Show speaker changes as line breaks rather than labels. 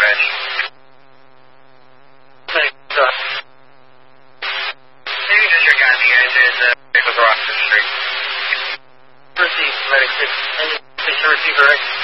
dispatch.
Thanks,
Maybe just check out the guys at Rockford Street.
Receive, medic 6. And receiver, right?